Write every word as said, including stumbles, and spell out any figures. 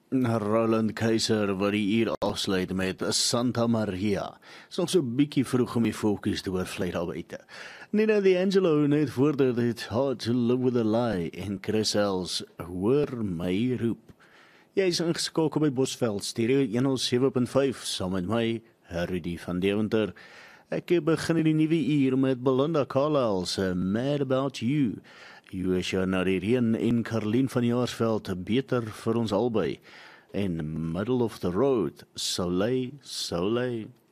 Roland Keiser wat die uur afsluit met Santa Maria. Is nog so bietjie vroeg om die fokus te oorvlei daar buite. Nina D'Angelo net voordat dit Hard to Live with a Lie en Chris Els Hoor My Roep. Jy is ingeskakel by Bosveld Stereo honderd sewe punt vyf saam met my, Rudy van Deventer. Ek begin die nuwe uur met Belinda Carlisle se Mad About You. Joesja Nadirien en Carlien van Jaarsveld, beter vir ons albei. En Middle of the Road, Soleil, Soleil.